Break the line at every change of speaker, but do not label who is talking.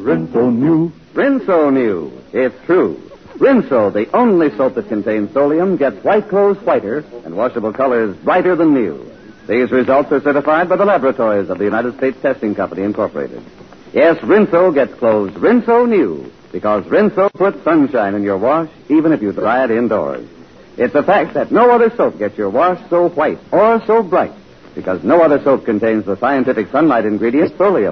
Rinso New.
Rinso New. It's true. Rinso, the only soap that contains Solium, gets white clothes whiter and washable colors brighter than new. These results are certified by the laboratories of the United States Testing Company, Incorporated. Yes, Rinso gets clothes Rinso New, because Rinso puts sunshine in your wash, even if you dry it indoors. It's a fact that no other soap gets your wash so white or so bright, because no other soap contains the scientific sunlight ingredient Solium.